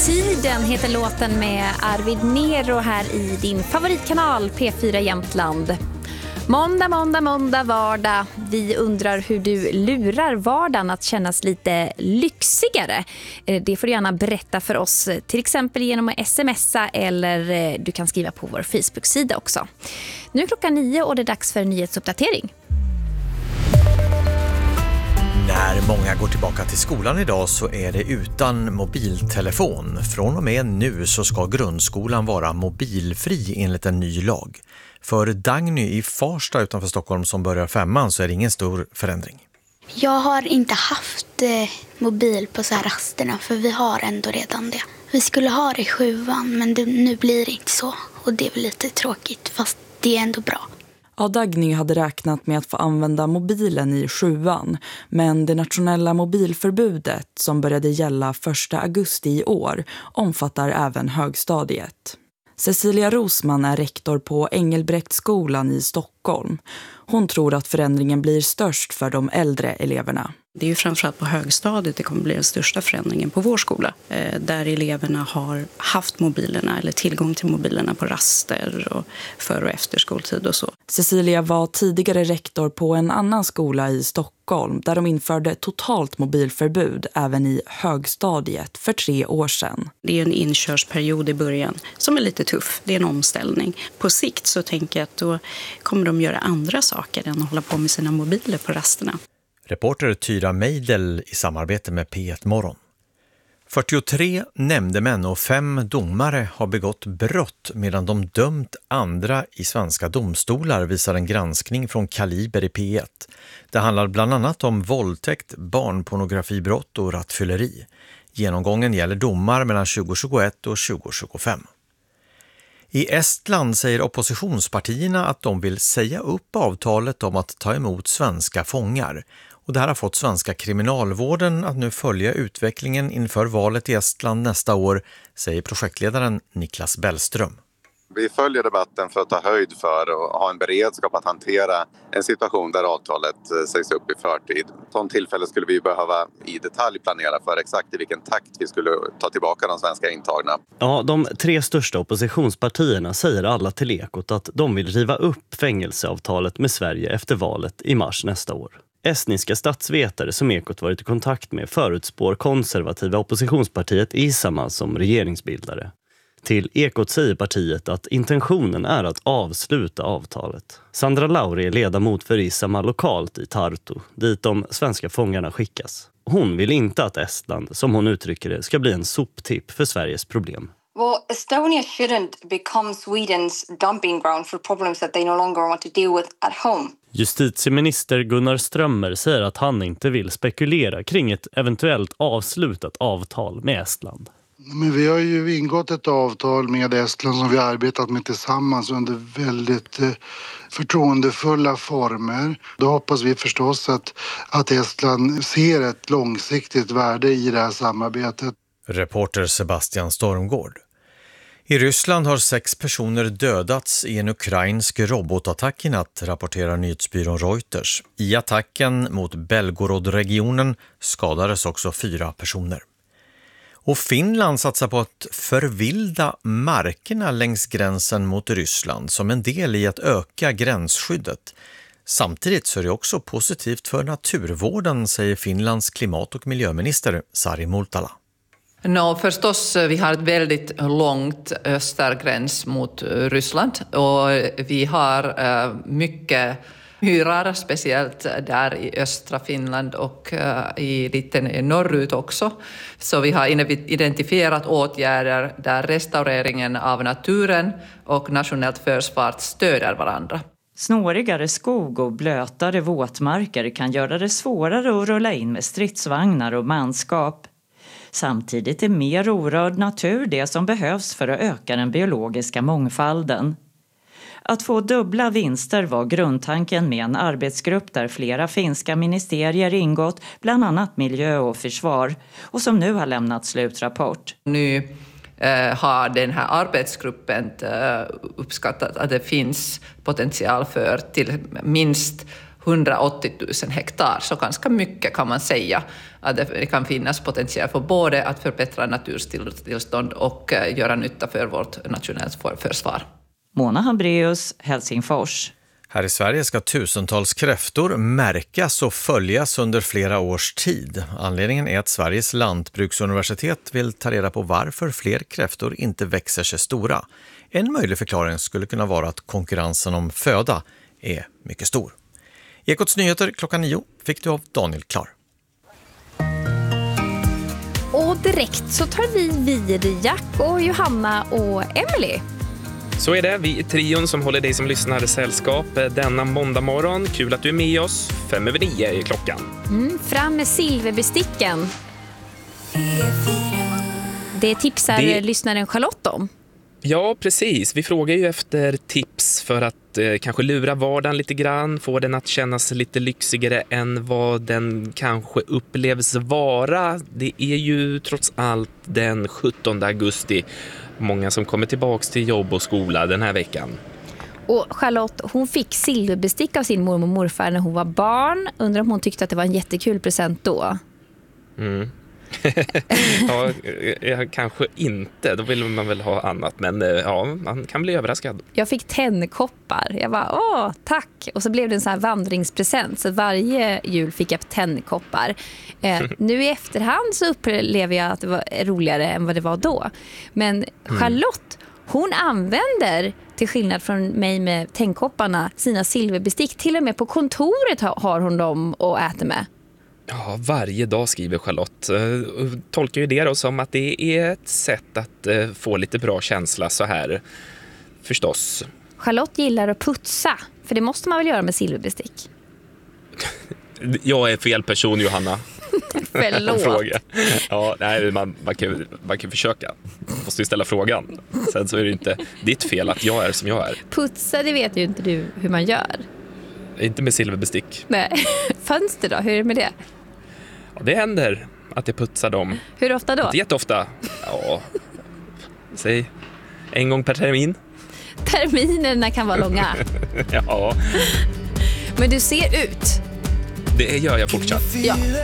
Tiden heter låten med Arvid Nero här i din favoritkanal P4 Jämtland. Måndag, vardag. Vi undrar hur du lurar vardagen att kännas lite lyxigare. Det får du gärna berätta för oss, till exempel genom att smsa eller du kan skriva på vår Facebook-sida också. Nu är klockan 9 och det är dags för en nyhetsuppdatering. När många går tillbaka till skolan idag så är det utan mobiltelefon. Från och med nu så ska grundskolan vara mobilfri enligt en ny lag. För Dagny i Farsta utanför Stockholm som börjar 5:an så är det ingen stor förändring. Jag har inte haft mobil på så här rasterna för vi har ändå redan det. Vi skulle ha det i 7:an men nu blir det inte så. Och det är väl lite tråkigt fast det är ändå bra. Ja, Dagny hade räknat med att få använda mobilen i 7:an, men det nationella mobilförbudet som började gälla 1 augusti i år omfattar även högstadiet. Cecilia Rosman är rektor på Engelbrektskolan i Stockholm. Hon tror att förändringen blir störst för de äldre eleverna. Det är ju framförallt på högstadiet det kommer bli den största förändringen på vår skola. Där eleverna har haft mobilerna eller tillgång till mobilerna på raster och för- och efter skoltid och så. Cecilia var tidigare rektor på en annan skola i Stockholm där de införde totalt mobilförbud även i högstadiet för 3 år sedan. Det är en inkörsperiod i början som är lite tuff. Det är en omställning. På sikt så tänker jag att då kommer de göra andra saker än att hålla på med sina mobiler på rasterna. Reporter Tyra Meidel i samarbete med P1 Morgon. 43 nämndemän och 5 domare har begått brott medan de dömt andra i svenska domstolar, visar en granskning från Kaliber i P1. Det handlar bland annat om våldtäkt, barnpornografibrott och rattfylleri. Genomgången gäller domar mellan 2021 och 2025. I Estland säger oppositionspartierna att de vill säga upp avtalet om att ta emot svenska fångar. Och det här har fått svenska kriminalvården att nu följa utvecklingen inför valet i Estland nästa år, säger projektledaren Niklas Bellström. Vi följer debatten för att ta höjd för och ha en beredskap att hantera en situation där avtalet sägs upp i förtid. Sån tillfälle skulle vi behöva i detalj planera för exakt i vilken takt vi skulle ta tillbaka de svenska intagna. Ja, de 3 största oppositionspartierna säger alla till Ekot att de vill riva upp fängelseavtalet med Sverige efter valet i mars nästa år. Estniska statsvetare som Ekot varit i kontakt med förutspår konservativa oppositionspartiet Isama som regeringsbildare. Till Ekot säger partiet att intentionen är att avsluta avtalet. Sandra Lauri är ledamot för Isama lokalt i Tartu, dit de svenska fångarna skickas. Hon vill inte att Estland, som hon uttrycker det, ska bli en soptipp för Sveriges problem. Well, Estonia shouldn't become Sweden's dumping ground for problems that they no longer want to deal with at home. Justitieminister Gunnar Strömmer säger att han inte vill spekulera kring ett eventuellt avslutat avtal med Estland. Men vi har ju ingått ett avtal med Estland som vi har arbetat med tillsammans under väldigt förtroendefulla former. Då hoppas vi förstås att Estland ser ett långsiktigt värde i det här samarbetet. Reporter Sebastian Stormgård. I Ryssland har 6 personer dödats i en ukrainsk robotattack i natt, rapporterar nyhetsbyrån Reuters. I attacken mot Belgorod-regionen skadades också 4 personer. Och Finland satsar på att förvilda markerna längs gränsen mot Ryssland som en del i att öka gränsskyddet. Samtidigt så är det också positivt för naturvården, säger Finlands klimat- och miljöminister Sari Multala. Förstås, vi har ett väldigt långt östergräns mot Ryssland och vi har mycket myrar, speciellt där i östra Finland och i lite norrut också. Så vi har identifierat åtgärder där restaureringen av naturen och nationellt försvar stöder varandra. Snårigare skog och blötare våtmarker kan göra det svårare att rulla in med stridsvagnar och manskap. Samtidigt är mer orörd natur det som behövs för att öka den biologiska mångfalden. Att få dubbla vinster var grundtanken med en arbetsgrupp där flera finska ministerier ingått, bland annat miljö och försvar, och som nu har lämnat slutrapport. Nu har den här arbetsgruppen uppskattat att det finns potential för till minst 180 000 hektar, så ganska mycket kan man säga. att det kan finnas potential för både att förbättra naturtillstånd och göra nytta för vårt nationellt försvar. Mona Hambreus, Helsingfors. Här i Sverige ska tusentals kräftor märkas och följas under flera års tid. Anledningen är att Sveriges lantbruksuniversitet vill ta reda på varför fler kräftor inte växer sig stora. En möjlig förklaring skulle kunna vara att konkurrensen om föda är mycket stor. Ekots nyheter 9:00 fick du av Daniel Klar. Och direkt så tar vi vid Jack och Johanna och Emily. Så är det, vi är trion som håller dig som lyssnar sällskap denna måndag morgon. Kul att du är med oss, 9:05 är klockan. Fram med silverbesticken. Det tipsar lyssnaren Charlotte om. Ja, precis. Vi frågar ju efter tips för att kanske lura vardagen lite grann, få den att kännas lite lyxigare än vad den kanske upplevs vara. Det är ju trots allt den 17 augusti. Många som kommer tillbaks till jobb och skola den här veckan. Och Charlotte, hon fick silverbestick av sin mormor och morfar när hon var barn. Undrar om hon tyckte att det var en jättekul present då. Ja, kanske inte. Då vill man väl ha annat. Men ja, man kan bli överraskad. Jag fick tändkoppar. Jag bara, tack. Och så blev det en sån här vandringspresent. Så varje jul fick jag tändkoppar. Nu i efterhand så upplever jag att det var roligare än vad det var då. Men Charlotte, hon använder, till skillnad från mig med tändkopparna, sina silverbestick. Till och med på kontoret har hon dem och äter med. Ja, varje dag skriver Charlotte. Tolkar ju det då som att det är ett sätt att få lite bra känsla så här, förstås. Charlotte gillar att putsa, för det måste man väl göra med silverbestick? Jag är fel person, Johanna. Förlåt. Fråga. Ja, nej, man kan försöka. Man måste ju ställa frågan. Sen så är det inte ditt fel att jag är som jag är. Putsa, det vet ju inte du hur man gör. Inte med silverbestick. Nej. Fönster då? Hur är det med det? Ja, det händer att jag putsar dem. Hur ofta då? Inte jätteofta. Ja, säg 1 gång per termin. Terminerna kan vara långa. Ja. Men du ser ut. Det gör jag fortsatt. Ja.